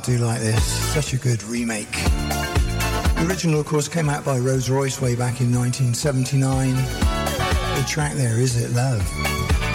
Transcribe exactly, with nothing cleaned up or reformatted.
do like this. Such a good remake. The original, of course, came out by Rolls Royce way back in nineteen seventy-nine. The track there, Is It Love?